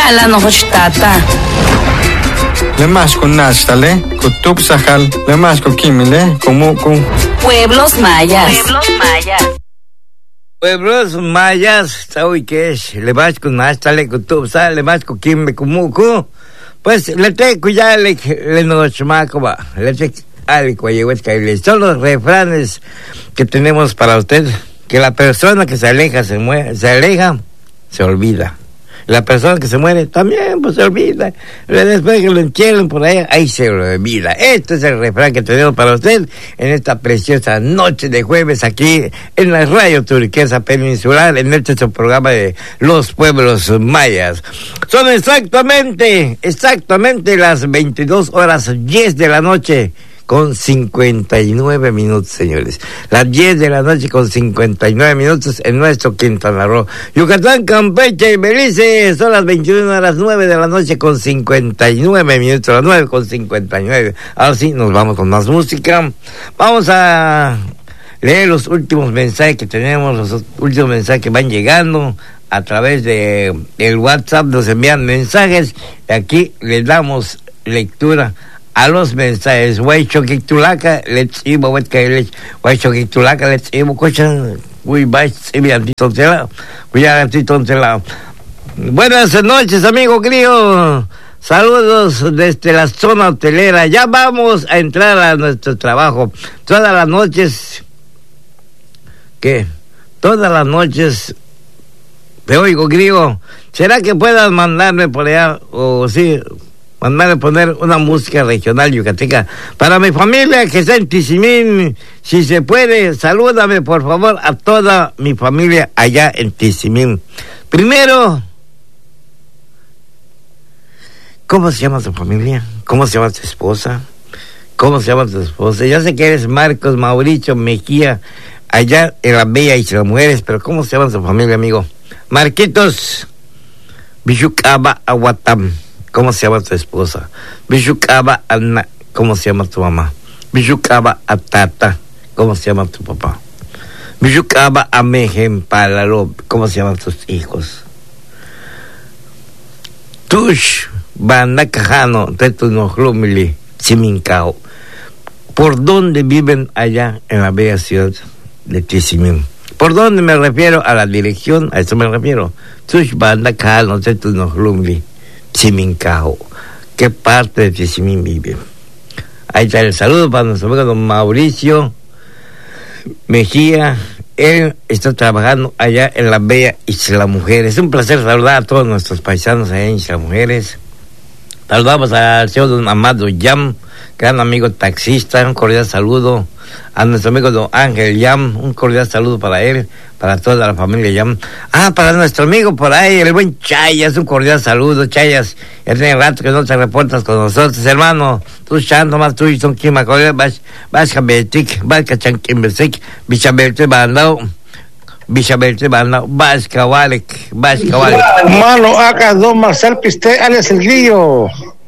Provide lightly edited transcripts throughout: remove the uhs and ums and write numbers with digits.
ala no hochtata. Le más con Nastale, con Tupsajal, le más con Kimile, con Pueblos mayas. Pueblos mayas, ¿sabe qué es? Le más con Nastale, con Tupsajal, le más con Kimile, con Muku. Pues le tengo ya le no chamacoba, le tengo son los refranes que tenemos para usted, que la persona que se aleja se olvida. La persona que se muere también pues se olvida. Después que lo entierren por ahí se olvida. Este es el refrán que tenemos para usted en esta preciosa noche de jueves aquí en la Radio Turquesa Peninsular, en este su programa de los pueblos mayas. Son exactamente las 22:10 de la noche. Con 59 minutos, señores. Las 10 de la noche con 59 minutos en nuestro Quintana Roo. Yucatán, Campeche y Belice son las 21:09 de la noche con 59 minutos. Las 9 con 59. Ahora sí, nos vamos con más música. Vamos a leer los últimos mensajes que tenemos, los últimos mensajes que van llegando a través de el WhatsApp. Nos envían mensajes y aquí les damos lectura a los mensajes. Huaychoquitulaca, let's iba, Huaychoquitulaca, let's iba, cochan, buenas noches, amigo Grillo. Saludos desde la zona hotelera. Ya vamos a entrar a nuestro trabajo. Todas las noches te oigo, Grillo. ¿Será que puedas mandarme por allá, o sí, mandarme poner una música regional yucateca para mi familia que está en Tizimín? Si se puede, salúdame por favor a toda mi familia allá en Tizimín. Primero, ¿cómo se llama tu familia? ¿Cómo se llama tu esposa? Ya sé que eres Marcos Mauricio Mejía, allá en la Bella Isla Mujeres, pero ¿cómo se llama tu familia, amigo? Marquitos Bishukaba Aguatam, ¿cómo se llama tu esposa? Bishukaba Anna, ¿cómo se llama tu mamá? Bishukaba Atata, ¿cómo se llama tu papá? Bishukaba Amejem Palalo, ¿cómo se llaman tus hijos? Tush Banacajano, Tetunojlumili, Simincao. ¿Por dónde viven allá en la bella ciudad de Tizimín? ¿Por dónde me refiero? A la dirección, a eso me refiero. Tush Banacajano, Tetunojlumili, Simincao. ¿Qué parte de Tizimín vive? Ahí está el saludo para nuestro amigo don Mauricio Mejía. Él está trabajando allá en la Bella Isla Mujeres. Es un placer saludar a todos nuestros paisanos allá en Isla Mujeres. Saludamos al señor don Amado Yam, gran amigo taxista. Un cordial saludo a nuestro amigo don Ángel Yam. Un cordial saludo para él, para toda la familia Yam. Para nuestro amigo por ahí, el buen Chayas. Un cordial saludo, Chayas. Ya tiene rato que no te reportas con nosotros, hermano. Tú chando más tú y son quima cordial. Vas cabetic, vas cachanquimbesec, bichabelte bandao. Vas cabalik. Mano acá, don Marcel Piste, alias el Grillo.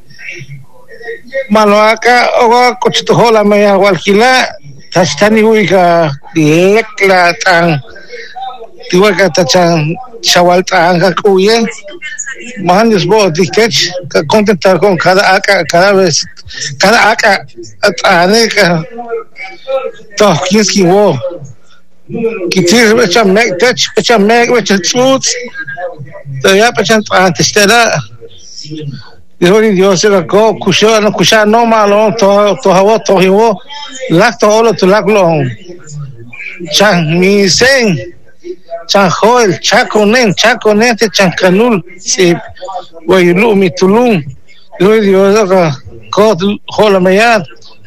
Mano acá, oga cochito hola me agualquila, tachani uiga, lekla tan, tiwaga tachan, chawal tan, kakuye. Man es bo dikech, contentar con cada acá, cada acá, aneca, tokiski wo. Kitir becha meg touch, becha meg, becha truth. Ya becha antes da. Dios se go kusha no malo to hawo to hiwo lak to olo to lak long. Chan mi sen. Chan hoel chakonen te chan kanul si way lu mi tulung. Dios ko hola mayat.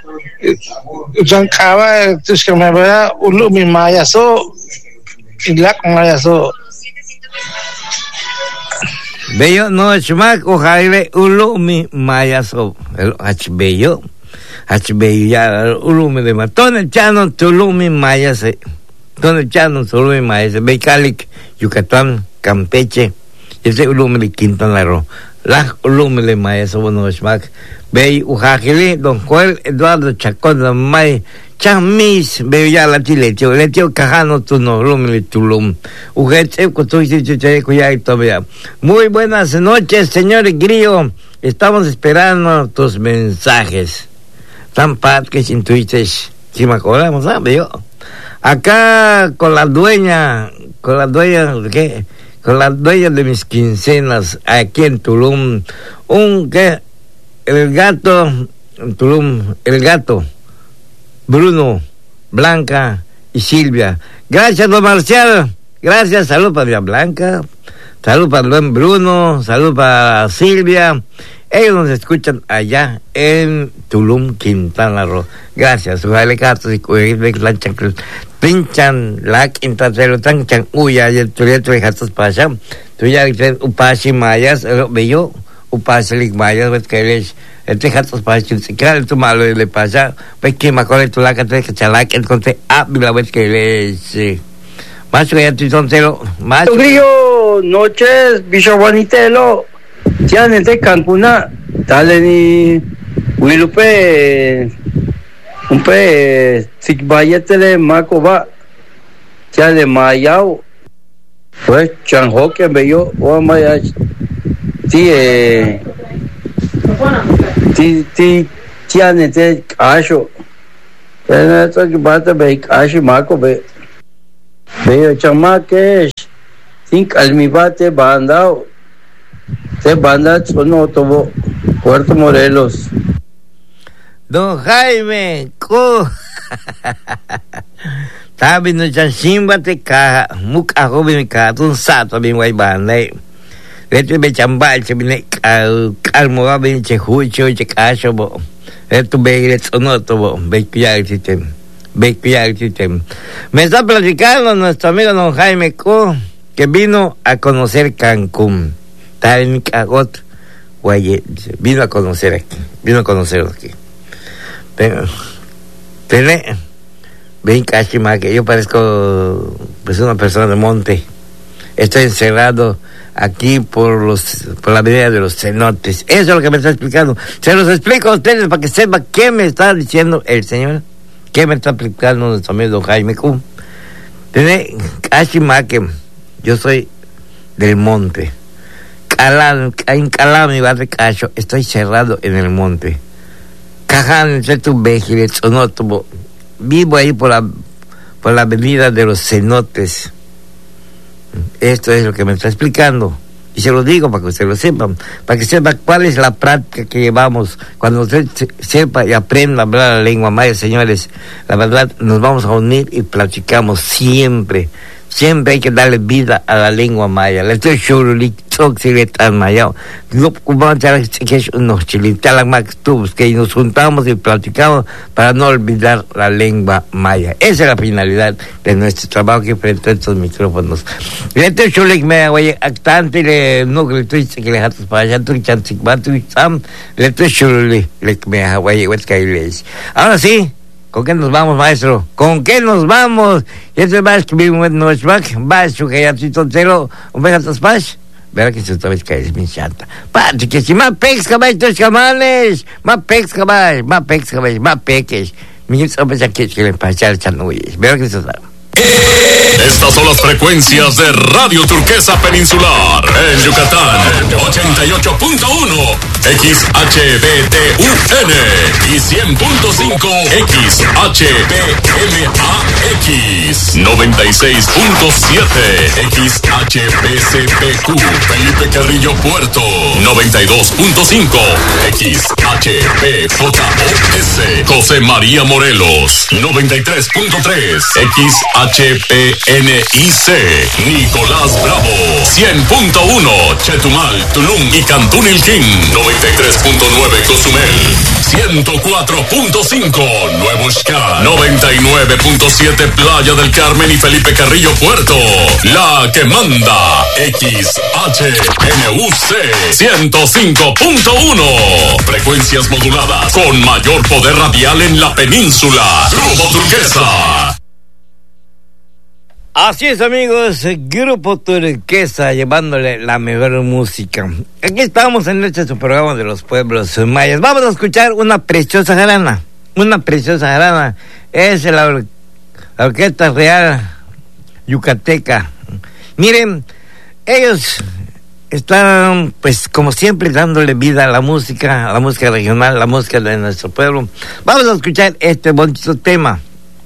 Jangkaba terus kemana ulu mi mayaso ilak mayaso bello no chumac o jaile ulu mi mayaso el bello ya ulu mi de matón chano tulumi mayase don chano tulumi mayase Becalic, Yucatán, Campeche, ese ulu mi de Quintana Roo. Las Ulumele Maestro Bonoshmak, Bey Ujajili, don Joel Eduardo Chacón, don May, Chamis, Bella la Tiletio, Letio Cajano, Tuno, Lumele Tulum, Ujeche, Cotuchi, Cuya y Tobia. Muy buenas noches, señor Grillo. Estamos esperando tus mensajes. Tan pat que sin tuites, si me acordamos, ¿sabes? Yo. Acá con la dueña, ¿qué? Con la dueña de mis quincenas aquí en Tulum, el gato Bruno, Blanca y Silvia. Gracias, don Marcial. Gracias, salud para mi Blanca, salud para don Bruno, salud para Silvia. Ellos nos escuchan allá en Tulum, Quintana Roo. Gracias. Ojalá que pinchan la quinta cero tanchan uya y el tureto de gatos pasa. Tú ya dices upashi mayas, bello, upashi mayas, ves que eres el tejatos pasa, si claro tu malo le pasa, ves que me acuerdo tu la que te chalak, entonces la vez que eres macho ya tu son cero, macho. Grillo, noches, bicho bonitelo. Ya en el Cancuna, dale ni Wilupe, un pe, si vayete de Macoba, ya de Mayao, pues Chanjo que bello, o Maya, ya en el Casho, ya en el que bate be Cashi Macobe, bello chamaque, sin calmibate bandao. Se banda no tomó Puerto Morelos. Don Jaime, tabi no chansimba te caja, muka joven caja, un sato bien guay banda. Leto be chambal, se viene calmo va bien che jucho, che cacho bo. Leto be leto no tobo, be cuidar el sistema. Me está platicando nuestro amigo Don Jaime que vino a conocer Cancún. Está en Cagot, güey, vino a conocer aquí. Ven casi más que yo parezco pues una persona de monte. Estoy encerrado aquí por la avenida de los cenotes. Eso es lo que me está explicando. Se los explico a ustedes para que sepan qué me está diciendo el señor, qué me está explicando nuestro amigo Don Jaime Q. Casi más que yo soy del monte. Encalado mi barrio cacho, estoy cerrado en el monte. Caján entre tu vejiles, vivo ahí por la avenida de los cenotes. Esto es lo que me está explicando. Y se lo digo para que ustedes lo sepan, para que sepan cuál es la práctica que llevamos. Cuando usted sepa y aprenda a hablar la lengua maya, señores, la verdad, nos vamos a unir y platicamos siempre. Siempre hay que darle vida a la lengua maya. Le estoy churulik toxiletan maya. No como que es unos chilitalan más tubos que nos juntamos y platicamos para no olvidar la lengua maya. Esa es la finalidad de nuestro trabajo aquí frente a estos micrófonos. Le estoy churulik me voy actante le no le estoy que le hatos para allá tu chantic batu sam le estoy churulik le me voy a les. Ahora sí. ¿Con qué nos vamos, maestro? ¿Con qué nos vamos? Y este va a escribir un nuevo back, va a escribir a tu tontero, un beso a tus pais. Verá que se vez que es mi chanta. Pati, que si más pex cabay, tus camanes, más pex cabay, más peques. Mi hijo sabe que le pasa el chanuyes. Verá que se sabe. Estas son las frecuencias de Radio Turquesa Peninsular en Yucatán, 88.1 XHBTUN y 100.5 XHBMAX, 96.7 XHBCPQ Felipe Carrillo Puerto, 92.5 XHBJOS José María Morelos, 93.3 XHPNIC Nicolás Bravo, 100.1 Chetumal, Tulum y Cantún Ilquín, 93.9 Cozumel, 104.5 Nuevo Xca, 99.7 Playa del Carmen y Felipe Carrillo Puerto, la que manda XHNUC, 105.1 frecuencias moduladas con mayor poder radial en la península. Grupo Turquesa. Así es, amigos, Grupo Turquesa llevándole la mejor música. Aquí estamos en su programa de los pueblos mayas. Vamos a escuchar una preciosa jarana. Es la Orquesta Real Yucateca. Miren, ellos están, pues, como siempre, dándole vida a la música regional, la música de nuestro pueblo. Vamos a escuchar este bonito tema.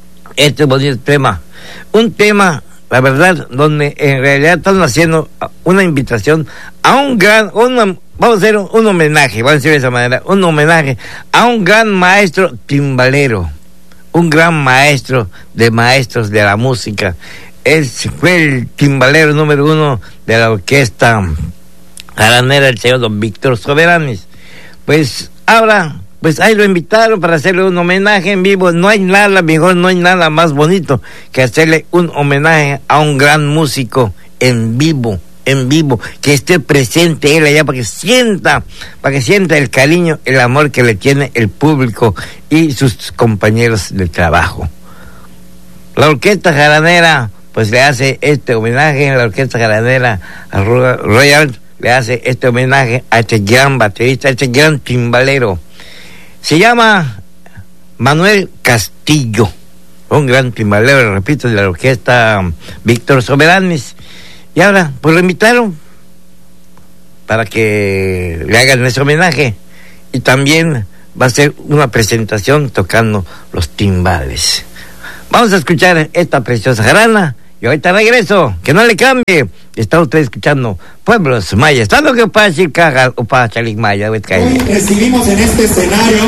Un tema, la verdad, donde en realidad están haciendo una invitación a vamos a hacer un homenaje, vamos a decir de esa manera, un homenaje a un gran maestro timbalero, un gran maestro de maestros de la música. Fue el timbalero número 1 de la orquesta jaranera, el señor don Víctor Soberanis. Pues ahora, pues ahí lo invitaron para hacerle un homenaje en vivo. No hay nada mejor, no hay nada más bonito que hacerle un homenaje a un gran músico en vivo, que esté presente él allá para que sienta el cariño, el amor que le tiene el público y sus compañeros de trabajo. La orquesta jaranera pues le hace este homenaje, la orquesta jaranera Royal le hace este homenaje a este gran baterista, a este gran timbalero. Se llama Manuel Castillo, un gran timbalero, repito, de la orquesta Víctor Soberanis. Y ahora, pues lo invitaron para que le hagan ese homenaje. Y también va a ser una presentación tocando los timbales. Vamos a escuchar esta preciosa jarana. Y ahorita regreso, que no le cambie. Está usted escuchando Pueblos Mayas. ¿Está lo que pasa decir caga o para Chalik Maya? Hoy recibimos en este escenario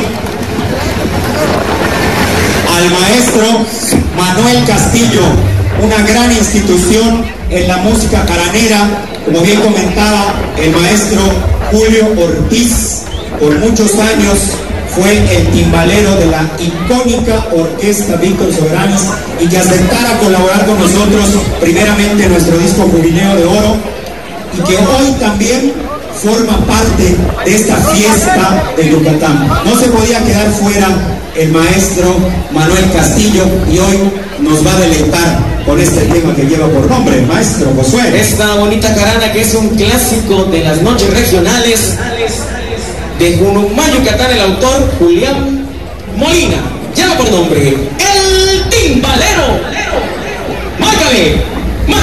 al maestro Manuel Castillo, una gran institución en la música jaranera. Como bien comentaba el maestro Julio Ortiz, por muchos años fue el timbalero de la icónica orquesta Víctor Soberanis y que aceptara colaborar con nosotros primeramente en nuestro disco Jubileo de Oro, y que hoy también forma parte de esta fiesta de Yucatán. No se podía quedar fuera el maestro Manuel Castillo, y hoy nos va a deleitar con este tema que lleva por nombre, maestro Josué. Esta bonita jarana que es un clásico de las noches regionales de Junumá, Yucatán, el autor Julián Molina, lleva por nombre El Timbalero. ¡Márcale!